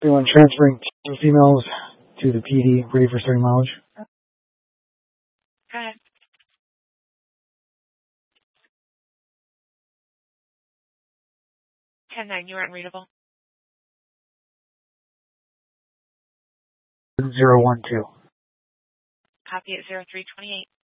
Anyone transferring two females to the PD, ready for starting mileage. Go ahead. 10-9, you are unreadable. 012. Copy at 0328.